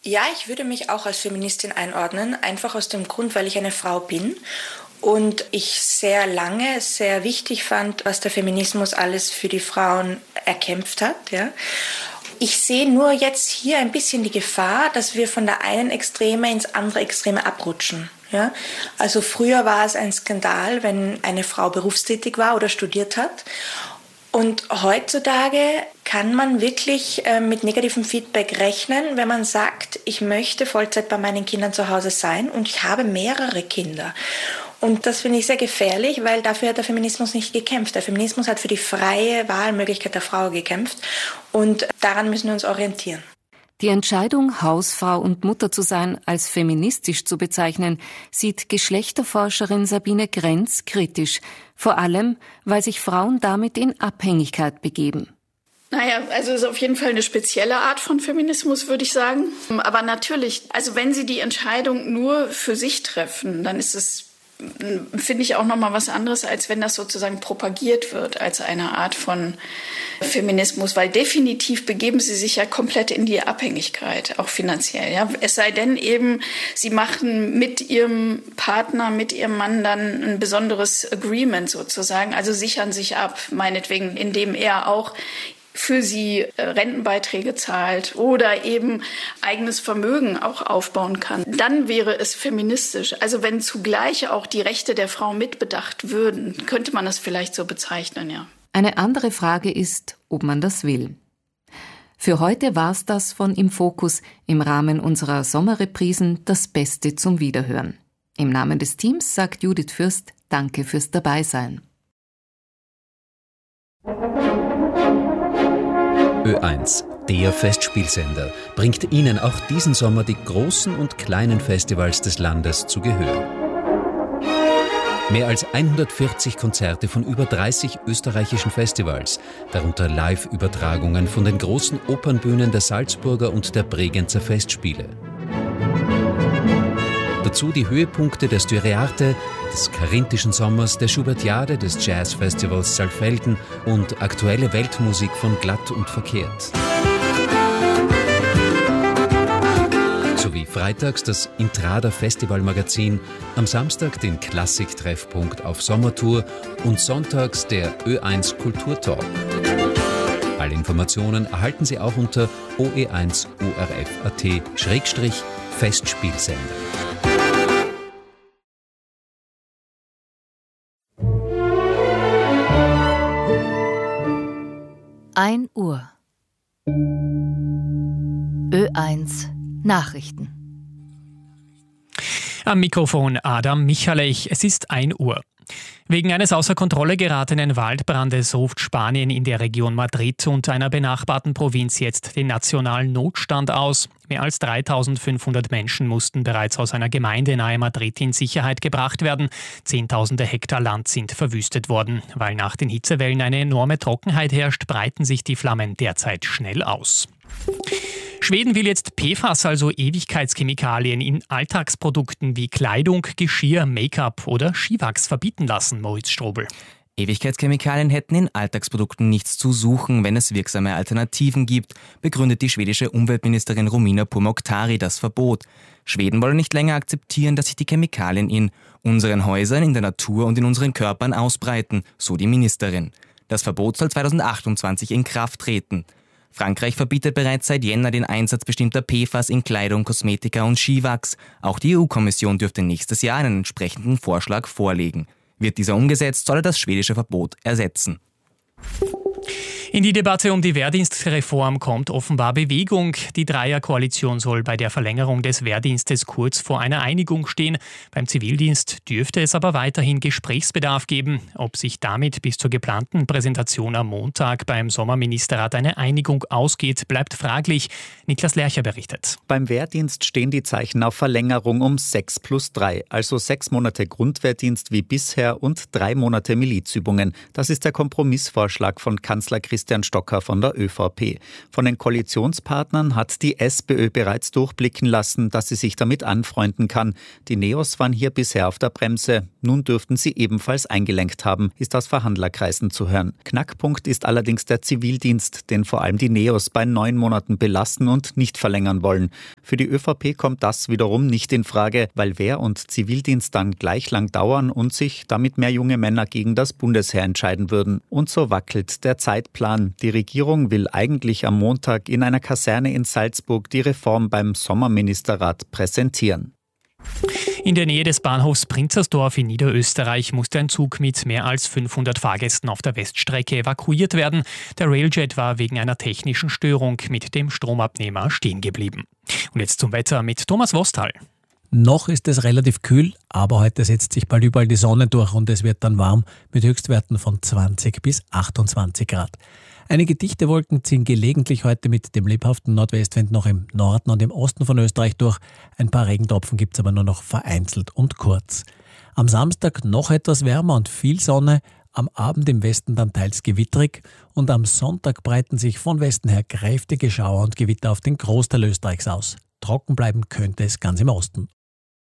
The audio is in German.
Ja, ich würde mich auch als Feministin einordnen, einfach aus dem Grund, weil ich eine Frau bin und ich sehr lange sehr wichtig fand, was der Feminismus alles für die Frauen erkämpft hat. Ja. Ich sehe nur jetzt hier ein bisschen die Gefahr, dass wir von der einen Extreme ins andere Extreme abrutschen. Ja. Also früher war es ein Skandal, wenn eine Frau berufstätig war oder studiert hat. Und heutzutage kann man wirklich mit negativem Feedback rechnen, wenn man sagt, ich möchte Vollzeit bei meinen Kindern zu Hause sein und ich habe mehrere Kinder. Und das finde ich sehr gefährlich, weil dafür hat der Feminismus nicht gekämpft. Der Feminismus hat für die freie Wahlmöglichkeit der Frau gekämpft und daran müssen wir uns orientieren. Die Entscheidung, Hausfrau und Mutter zu sein, als feministisch zu bezeichnen, sieht Geschlechterforscherin Sabine Grenz kritisch. Vor allem, weil sich Frauen damit in Abhängigkeit begeben. Naja, also es ist auf jeden Fall eine spezielle Art von Feminismus, würde ich sagen. Aber natürlich, also wenn Sie die Entscheidung nur für sich treffen, dann ist es, finde ich, auch nochmal was anderes, als wenn das sozusagen propagiert wird als eine Art von Feminismus, weil definitiv begeben sie sich ja komplett in die Abhängigkeit, auch finanziell. Ja? Es sei denn eben, sie machen mit ihrem Partner, mit ihrem Mann dann ein besonderes Agreement sozusagen, also sichern sich ab, meinetwegen, indem er auch für sie Rentenbeiträge zahlt oder eben eigenes Vermögen auch aufbauen kann, dann wäre es feministisch. Also wenn zugleich auch die Rechte der Frau mitbedacht würden, könnte man das vielleicht so bezeichnen, ja. Eine andere Frage ist, ob man das will. Für heute war's das von Im Fokus im Rahmen unserer Sommerreprisen Das Beste zum Wiederhören. Im Namen des Teams sagt Judith Fürst, danke fürs Dabeisein. Ö1, der Festspielsender, bringt Ihnen auch diesen Sommer die großen und kleinen Festivals des Landes zu Gehör. Mehr als 140 Konzerte von über 30 österreichischen Festivals, darunter Live-Übertragungen von den großen Opernbühnen der Salzburger und der Bregenzer Festspiele. Dazu die Höhepunkte der Styriarte, des Karinthischen Sommers, der Schubertiade, des Jazzfestivals Saalfelden und aktuelle Weltmusik von Glatt und Verkehrt. Sowie freitags das Intrada Festivalmagazin, am Samstag den Klassik-Treffpunkt auf Sommertour und sonntags der Ö1 Kulturtalk. Alle Informationen erhalten Sie auch unter oe1orf.at/Festspielsender. 1 Uhr. Ö1 Nachrichten. Am Mikrofon Adam Michalech. Es ist 1 Uhr. Wegen eines außer Kontrolle geratenen Waldbrandes ruft Spanien in der Region Madrid und einer benachbarten Provinz jetzt den nationalen Notstand aus. Mehr als 3.500 Menschen mussten bereits aus einer Gemeinde nahe Madrid in Sicherheit gebracht werden. Zehntausende Hektar Land sind verwüstet worden. Weil nach den Hitzewellen eine enorme Trockenheit herrscht, breiten sich die Flammen derzeit schnell aus. Schweden will jetzt PFAS, also Ewigkeitschemikalien, in Alltagsprodukten wie Kleidung, Geschirr, Make-up oder Skiwachs verbieten lassen, Moritz Strobel. Ewigkeitschemikalien hätten in Alltagsprodukten nichts zu suchen, wenn es wirksame Alternativen gibt, begründet die schwedische Umweltministerin Romina Pourmokhtari das Verbot. Schweden wollen nicht länger akzeptieren, dass sich die Chemikalien in unseren Häusern, in der Natur und in unseren Körpern ausbreiten, so die Ministerin. Das Verbot soll 2028 in Kraft treten. Frankreich verbietet bereits seit Jänner den Einsatz bestimmter PFAS in Kleidung, Kosmetika und Skiwachs. Auch die EU-Kommission dürfte nächstes Jahr einen entsprechenden Vorschlag vorlegen. Wird dieser umgesetzt, soll er das schwedische Verbot ersetzen. In die Debatte um die Wehrdienstreform kommt offenbar Bewegung. Die Dreierkoalition soll bei der Verlängerung des Wehrdienstes kurz vor einer Einigung stehen. Beim Zivildienst dürfte es aber weiterhin Gesprächsbedarf geben. Ob sich damit bis zur geplanten Präsentation am Montag beim Sommerministerrat eine Einigung ausgeht, bleibt fraglich. Niklas Lercher berichtet. Beim Wehrdienst stehen die Zeichen auf Verlängerung um 6+3, also 6 Monate Grundwehrdienst wie bisher und 3 Monate Milizübungen. Das ist der Kompromissvorschlag von Kanzler Christian Christian Stocker von der ÖVP. Von den Koalitionspartnern hat die SPÖ bereits durchblicken lassen, dass sie sich damit anfreunden kann. Die Neos waren hier bisher auf der Bremse. Nun dürften sie ebenfalls eingelenkt haben, ist aus Verhandlerkreisen zu hören. Knackpunkt ist allerdings der Zivildienst, den vor allem die Neos bei 9 Monaten belassen und nicht verlängern wollen. Für die ÖVP kommt das wiederum nicht in Frage, weil Wehr- und Zivildienst dann gleich lang dauern und sich damit mehr junge Männer gegen das Bundesheer entscheiden würden. Und so wackelt der Zeitplan. Die Regierung will eigentlich am Montag in einer Kaserne in Salzburg die Reform beim Sommerministerrat präsentieren. In der Nähe des Bahnhofs Prinzersdorf in Niederösterreich musste ein Zug mit mehr als 500 Fahrgästen auf der Weststrecke evakuiert werden. Der Railjet war wegen einer technischen Störung mit dem Stromabnehmer stehen geblieben. Und jetzt zum Wetter mit Thomas Wostal. Noch ist es relativ kühl, aber heute setzt sich bald überall die Sonne durch und es wird dann warm mit Höchstwerten von 20 bis 28 Grad. Einige dichte Wolken ziehen gelegentlich heute mit dem lebhaften Nordwestwind noch im Norden und im Osten von Österreich durch. Ein paar Regentropfen gibt es aber nur noch vereinzelt und kurz. Am Samstag noch etwas wärmer und viel Sonne, am Abend im Westen dann teils gewitterig und am Sonntag breiten sich von Westen her kräftige Schauer und Gewitter auf den Großteil Österreichs aus. Trocken bleiben könnte es ganz im Osten.